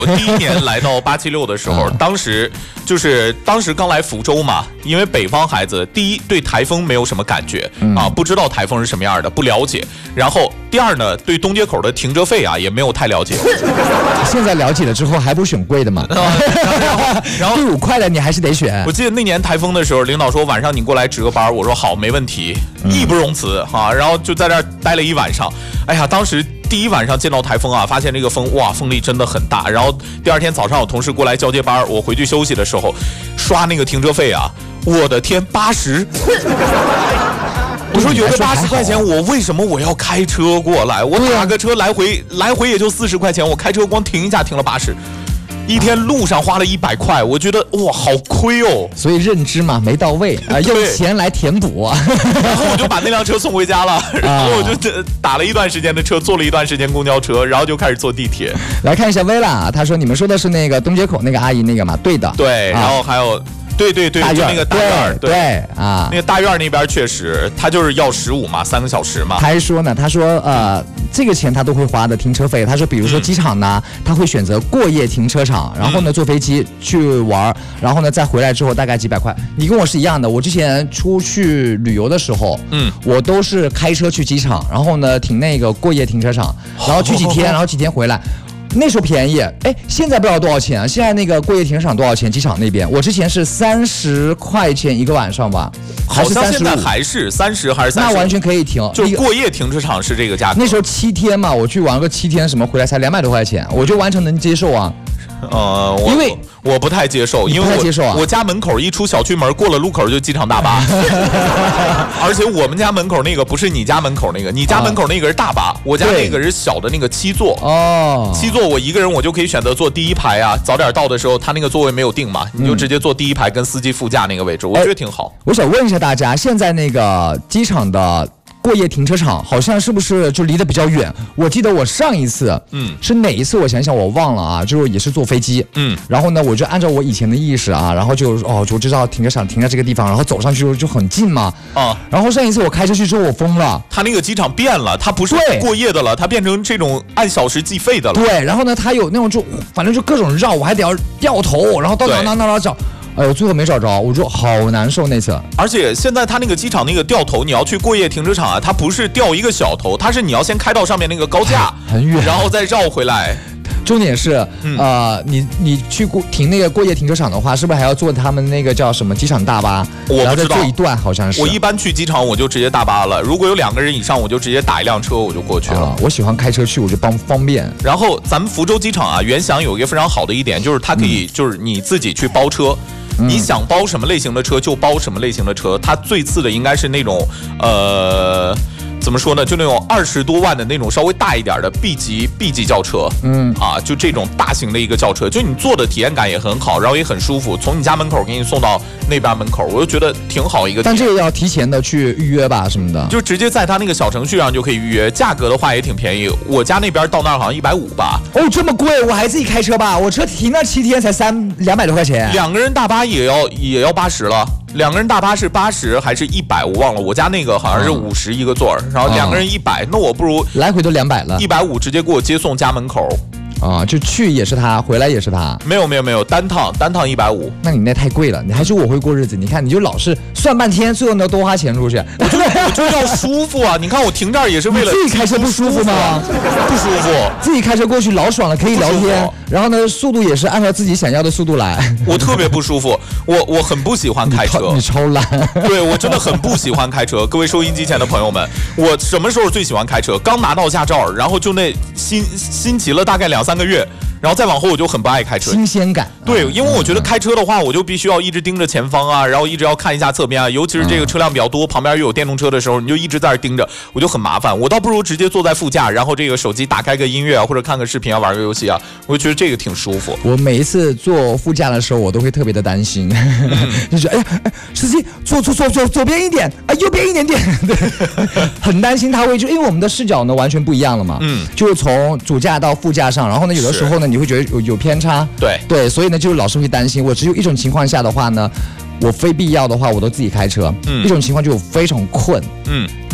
我第一年来到876的时候，当时刚来福州嘛，因为北方孩子，第一对台风没有什么感觉啊，不知道台风是什么样的，不了解。然后第二呢，对东街口的停车费啊也没有太了解。 现在了解了之后还不选贵的吗？然后对5块的你还是得选。 我记得那年台风的时候，领导说晚上你过来值个班，我说好，没问题，义不容辞啊。然后就在这儿待了一晚上。哎呀，当时第一晚上见到台风啊，发现这个风哇，风力真的很大。然后第二天早上有同事过来交接班，我回去休息的时候，刷那个停车费啊，我的天，80！我说有个80块钱，我为什么我要开车过来？我打个车来回也就40块钱，我开车光停一下停了80。一天路上花了100块，我觉得哇好亏哦。 所以认知嘛没到位啊，用钱来填补。 然后我就把那辆车送回家了，然后我就打了一段时间的车，坐了一段时间公交车，然后就开始坐地铁。 来看一下薇拉，他说你们说的是那个东街口那个阿姨那个吗？对的。 对，然后还有。对，就那个大院， 对啊， 那个大院那边确实，他就是要15嘛，3个小时嘛。 他还说呢，他说这个钱他都会花的停车费。他说，比如说机场呢，他会选择过夜停车场，然后呢坐飞机去玩，然后呢再回来之后大概几百块。你跟我是一样的，我之前出去旅游的时候，我都是开车去机场，然后呢停那个过夜停车场，然后去几天，然后几天回来。那时候便宜，哎，现在不知道多少钱啊？现在那个过夜停车场多少钱？机场那边，我之前是30块钱一个晚上吧， 好像现在还是30还是30？ 那完全可以停， 就过夜停车场是这个价格。 那时候7天嘛，我去玩个7天，什么回来才200多块钱，我就完全能接受啊。因为我不太接受，因为我家门口一出小区门，过了路口就机场大巴，而且我们家门口那个不是你家门口那个，你家门口那个是大巴，我家那个是小的那个7座哦，7座我一个人我就可以选择坐第一排啊，早点到的时候他那个座位没有定嘛，你就直接坐第一排跟司机副驾那个位置，我觉得挺好。 我想问一下大家，现在那个机场的过夜停车场好像是不是就离得比较远？我记得我上一次，是哪一次？我想想，我忘了啊，就是也是坐飞机，然后呢，我就按照我以前的意识啊，然后就知道停车场停在这个地方，然后走上去就很近嘛，然后上一次我开车去之后我疯了， 他那个机场变了，它不是过夜的了，它变成这种按小时计费的了。 对，然后呢，它有那种就反正就各种绕，我还得要掉头，然后到哪找。哎呦，最后没找着，我说好难受那次。 而且现在他那个机场那个掉头，你要去过夜停车场啊，它不是掉一个小头，它是你要先开到上面那个高架， 很远， 然后再绕回来。 重点是，你去停那个过夜停车场的话，是不是还要坐他们那个叫什么机场大巴？ 我不知道， 坐一段好像是。 我一般去机场我就直接大巴了，如果有2个人以上，我就直接打一辆车我就过去了。 我喜欢开车去，我就方便。 然后咱们福州机场啊，原想有一个非常好的一点，就是它可以就是你自己去包车。你想包什么类型的车就包什么类型的车，它最次的应该是那种怎么说呢？就那种20多万的那种稍微大一点的 B 级轿车，就这种大型的一个轿车，就你坐的体验感也很好，然后也很舒服，从你家门口给你送到那边门口，我就觉得挺好一个。 但这个要提前的去预约吧，什么的， 就直接在他那个小程序上就可以预约，价格的话也挺便宜。我家那边到那儿好像150吧。 哦，这么贵，我还自己开车吧？我车停那7天才200多块钱。 2个人大巴也要80了。2个人大巴是80还是100，我忘了。我家那个好像是50一个座，然后2个人100，那我不如来回都200了 ，150直接给我接送家门口。 就去也是他，回来也是他。 没有，单趟150。 那你那太贵了，你还说我会过日子？你看你就老是算半天，最后呢多花钱出去。 我就要舒服啊！你看我停这儿也是为了自己开车不舒服吗？ 不舒服。 自己开车过去老爽了，可以聊天，然后呢速度也是按照自己想要的速度来。 我特别不舒服，我很不喜欢开车。 你超懒。 对，我真的很不喜欢开车。各位收音机前的朋友们，我什么时候最喜欢开车？刚拿到驾照，然后就那新骑了大概2-3个月。然后再往后我就很不爱开车， 新鲜感。 对，因为我觉得开车的话，我就必须要一直盯着前方啊，然后一直要看一下侧边啊，尤其是这个车辆比较多，旁边又有电动车的时候，你就一直在那盯着，我就很麻烦。我倒不如直接坐在副驾，然后这个手机打开个音乐啊，或者看个视频啊，玩个游戏啊，我就觉得这个挺舒服。 我每一次坐副驾的时候，我都会特别的担心，就是哎，司机坐左边一点啊，右边一点点，对，很担心他会因为我们的视角呢完全不一样了嘛，就是从主驾到副驾上，然后呢有的时候呢你会觉得有偏差，对，所以呢就老是会担心。我只有一种情况下的话呢，我非必要的话我都自己开车，一种情况就非常困，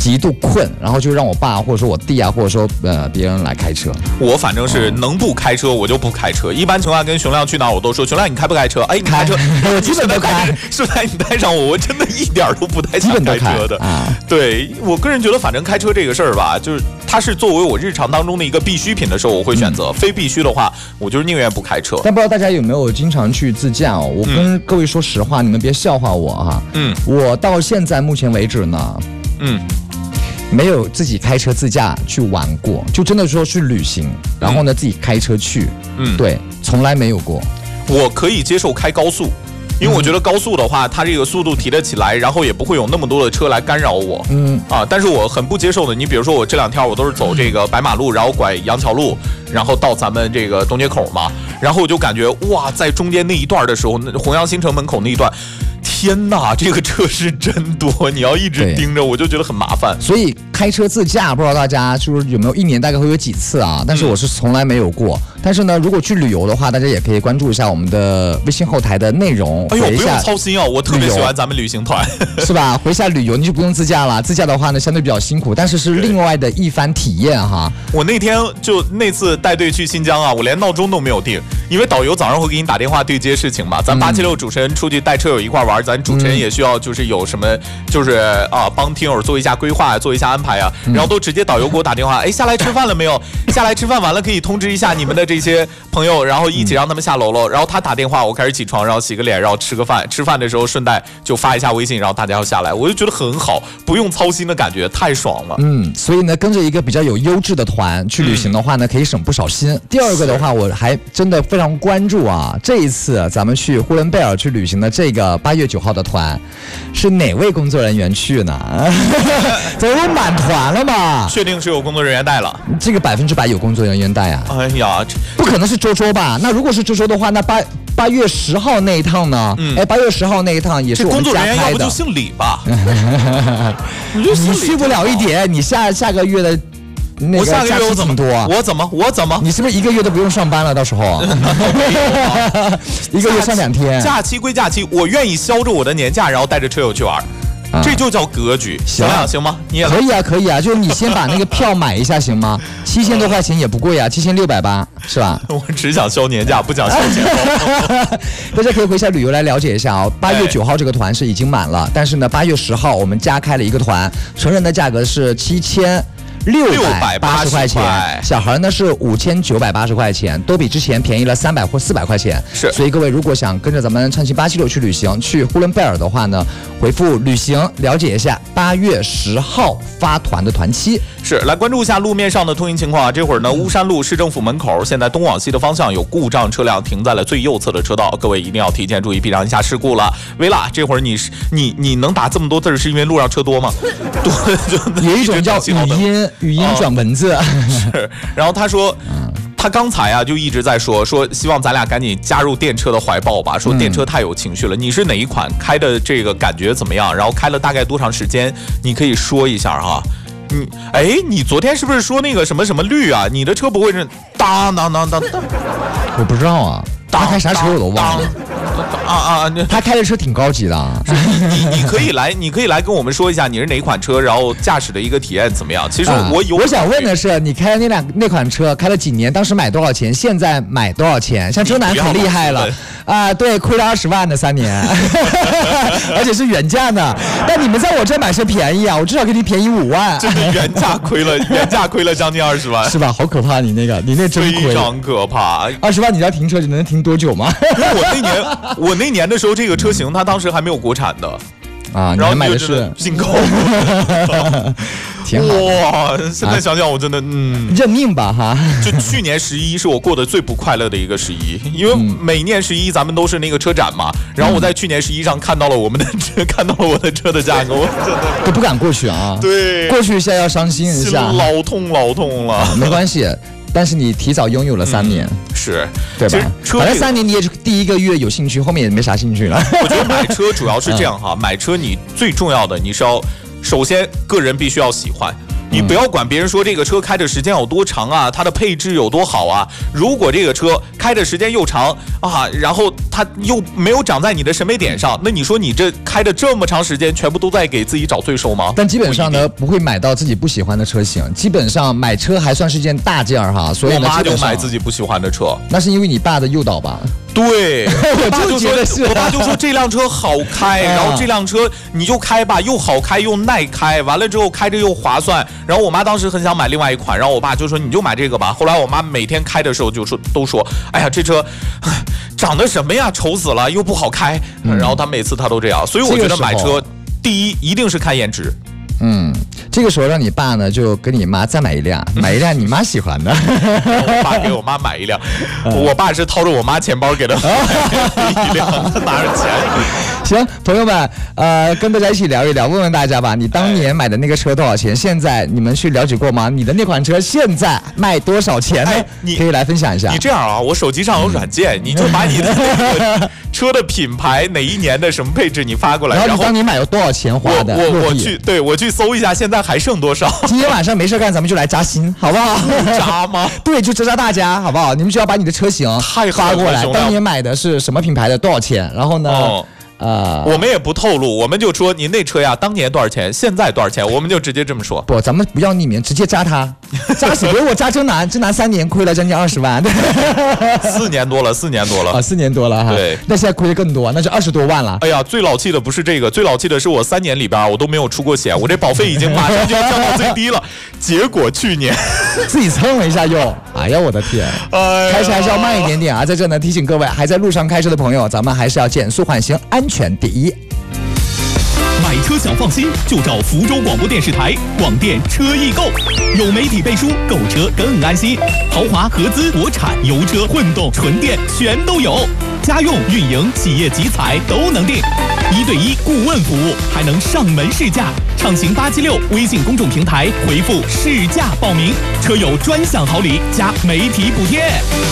极度困，然后就让我爸或者说我弟啊，或者说别人来开车。 我反正是能不开车我就不开车。一般情况下跟熊亮去哪儿我都说熊亮你开不开车？哎，你开车， 我基本都开。 顺带你带上我真的一点都不太想开车的。对我个人觉得，反正开车这个事儿吧，就是它是作为我日常当中的一个必需品的时候，我会选择；非必须的话，我就是宁愿不开车。 但不知道大家有没有经常去自驾哦？我跟各位说实话，你们别笑话我哈。我到现在目前为止呢，没有自己开车自驾去玩过，就真的说去旅行，然后呢自己开车去，对，从来没有过。 我可以接受开高速。因为我觉得高速的话，它这个速度提得起来，然后也不会有那么多的车来干扰我。但是我很不接受的，你比如说我这2天我都是走这个白马路，然后拐杨桥路，然后到咱们这个东街口嘛，然后我就感觉哇，在中间那一段的时候，弘扬新城门口那一段，天哪，这个车是真多，你要一直盯着，我就觉得很麻烦。 所以开车自驾，不知道大家就是有没有一年大概会有几次啊？但是我是从来没有过。但是呢，如果去旅游的话，大家也可以关注一下我们的微信后台的内容。 哎呦，不用操心哦，我特别喜欢咱们旅行团， 是吧？回下旅游你就不用自驾了，自驾的话呢相对比较辛苦，但是是另外的一番体验哈。 我那次带队去新疆啊，我连闹钟都没有定，因为导游早上会给你打电话对接事情嘛。咱876主持人出去带车友一块玩，咱主持人也需要就是有什么就是帮听友做一下规划，做一下安排啊。然后都直接导游给我打电话，哎，下来吃饭了没有？下来吃饭完了可以通知一下你们的这些朋友，然后一起让他们下楼了。然后他打电话，我开始起床，然后洗个脸，然后吃个饭。吃饭的时候顺带就发一下微信，然后大家要下来，我就觉得很好，不用操心的感觉，太爽了。 所以呢，跟着一个比较有优质的团去旅行的话呢，可以省不少心。第二个的话，我还真的非常关注啊，这一次咱们去呼伦贝尔去旅行的这个8月9号的团，是哪位工作人员去呢？怎么都满团了嘛？ 确定是有工作人员带了？ 这个100%有工作人员带啊！ 哎呀， 不可能是周周吧？那如果是周周的话，那8月10号那一趟呢？8月10号那一趟也是我们家开的。 工作人员要不就姓李吧？ 你去不了一点，你下个月的那个假期挺多啊。 我怎么？ 你是不是1个月都不用上班了？到时候1个月上2天。 假期归假期，我愿意消着我的年假，然后带着车友去玩。这就叫格局，行吗？你也可以啊，就是你先把那个票买一下，行吗？7000多块钱也不贵啊，7680是吧？ 我只想消年假，不想消钱包。 大家可以回下旅游来了解一下哦。8月9号这个团是已经满了，但是呢，8月10号我们加开了一个团，成人的价格是7680块钱，小孩呢是5980块钱，都比之前便宜了300或400块钱。 是， 所以各位如果想跟着咱们畅行876去旅行，去呼伦贝尔的话呢，回复旅行了解一下8月10号发团的团期。 是，来关注一下路面上的通行情况啊。这会儿呢，巫山路市政府门口现在东往西的方向有故障车辆停在了最右侧的车道，各位一定要提前注意，避让一下事故了。薇拉，这会儿你能打这么多字，是因为路上车多吗？多， 有一种叫语音转文字。 是，然后他说。他刚才啊就一直在说希望咱俩赶紧加入电车的怀抱吧，说电车太有情绪了。你是哪一款？开的这个感觉怎么样？然后开了大概多长时间？你可以说一下哈。你昨天是不是说那个什么什么绿啊？你的车不会是当？ 我不知道啊，他开啥车我都忘了。他开的车挺高级的。 你可以来跟我们说一下你是哪款车，然后驾驶的一个体验怎么样？其实我想问的是，你开的那款车开了几年？当时买多少钱？现在买多少钱？像周南可厉害了啊，对，亏了20万的3年，而且是原价呢。但你们在我这买是便宜啊，我至少给你便宜5万。 真的原价亏了将近20万， 是吧？好可怕，你那真亏， 非常可怕。 20万你要停车，你能停多久吗？ 因为我那年的时候，这个车型它当时还没有国产的啊，然后买的是进口。 挺好哇！现在想想我真的认命吧哈。 就去年11是我过得最不快乐的一个11，因为每年11咱们都是那个车展嘛，然后我在去年11上看到了我们的车，看到了我的车的价格，我真的都不敢过去啊。 对， 过去一下要伤心一下， 老痛了。 没关系。但是你提早拥有了3年， 是对吧？反正3年你也是第1个月有兴趣，后面也没啥兴趣了。 我觉得买车主要是这样哈，买车你最重要的你是要首先个人必须要喜欢。 你不要管别人说这个车开的时间有多长啊，它的配置有多好啊。如果这个车开的时间又长啊，然后它又没有长在你的审美点上，那你说你这开的这么长时间，全部都在给自己找罪受吗？ 但基本上呢，不会买到自己不喜欢的车型。基本上买车还算是件大件儿哈，所以呢， 我妈就买自己不喜欢的车。 那是因为你爸的诱导吧？ 对， 我就觉得是。 我爸就说这辆车好开，然后这辆车你就开吧，又好开又耐开，完了之后开着又划算。然后我妈当时很想买另外一款，然后我爸就说你就买这个吧。后来我妈每天开的时候都说，哎呀这车长得什么呀，丑死了，又不好开。然后她每次她都这样，所以我觉得买车第一一定是看颜值。 这个时候让你爸呢就跟你妈再买一辆你妈喜欢的。 我爸给我妈买一辆，我爸是掏着我妈钱包给她买一辆，拿着钱。 行，朋友们，跟大家一起聊一聊，问问大家吧，你当年买的那个车多少钱？现在你们去了解过吗？你的那款车现在卖多少钱呢？你可以来分享一下。 你这样啊，我手机上有软件，你就把你的那个车的品牌、哪一年的什么配置你发过来， 然后当你买有多少钱花的， 我去搜一下，现在还剩多少？ 今天晚上没事干，咱们就来扎心，好不好？ 扎吗？ 对，就扎大家，好不好？你们只要把你的车型发过来，当年买的是什么品牌的，多少钱？然后呢？ 我们也不透露，我们就说您那车呀，当年多少钱，现在多少钱，我们就直接这么说。 不，咱们不要匿名，直接扎他，扎死！比如我扎征南3年亏了将近20万 ，4年多了啊，4年多了哈。 对， 那现在亏的更多，那就20多万了。 哎呀，最老气的不是这个，最老气的是我3年里边我都没有出过险，我这保费已经马上就要降到最低了。结果去年自己蹭了一下又，哎呀我的天！开车还是要慢一点啊，在这呢提醒各位还在路上开车的朋友，咱们还是要减速缓行，安全第一。 买车想放心，就找福州广播电视台广电车易购，有媒体背书，购车更安心。豪华、合资、国产、油车、混动、纯电全都有，家用、运营、企业集采都能定，1对1顾问服务，还能上门试驾。畅行876微信公众平台回复试驾报名，车友专享好礼加媒体补贴。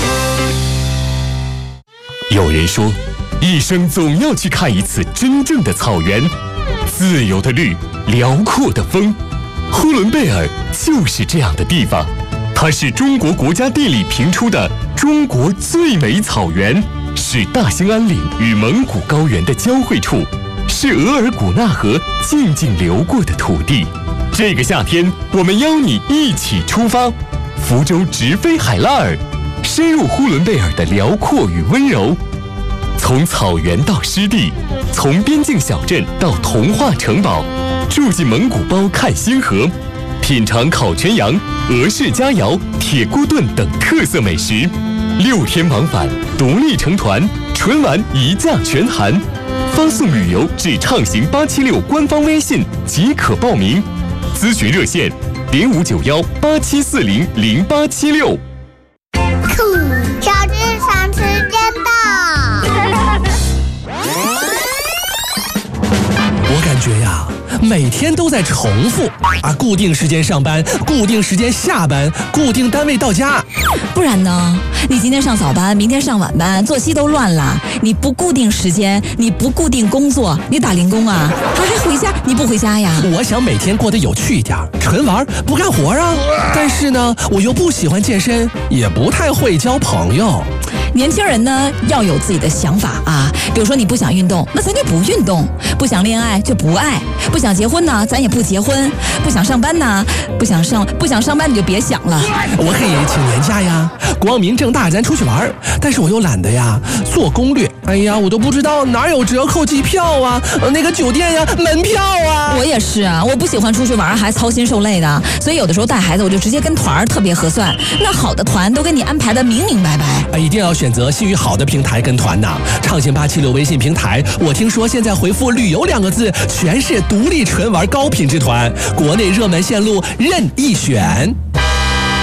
有人说，一生总要去看一次真正的草原，自由的绿，辽阔的风。呼伦贝尔就是这样的地方，它是中国国家地理评出的中国最美草原，是大兴安岭与蒙古高原的交汇处，是额尔古纳河静静流过的土地。这个夏天，我们邀你一起出发，福州直飞海拉尔，深入呼伦贝尔的辽阔与温柔。从草原到湿地，从边境小镇到童话城堡，住进蒙古包看星河，品尝烤全羊、俄式佳肴、铁锅炖等特色美食。6天往返，独立成团，纯玩一价全含。发送旅游至畅行876官方微信即可报名，咨询热线059187400876。 小智上时间到。 我感觉呀，每天都在重复啊，固定时间上班，固定时间下班，固定单位到家。 不然呢？你今天上早班，明天上晚班，作息都乱了。你不固定时间，你不固定工作，你打零工啊？还回家？你不回家呀？ 我想每天过得有趣一点，纯玩不干活啊。但是呢，我又不喜欢健身，也不太会交朋友。 年轻人呢，要有自己的想法啊。比如说你不想运动，那咱就不运动；不想恋爱就不爱；不想结婚呢，咱也不结婚；不想上班呢，不想上班你就别想了。 我可以请年假呀，光明正大咱出去玩。但是我又懒得呀做攻略，哎呀，我都不知道哪有折扣机票啊，那个酒店呀，门票啊。 我也是啊，我不喜欢出去玩还操心受累的，所以有的时候带孩子我就直接跟团特别合算。那好的团都给你安排的明明白白。 一定要选择信誉好的平台跟团呐。畅行876微信平台，我听说现在回复旅游2个字，全是独立纯玩高品质团，国内热门线路任意选。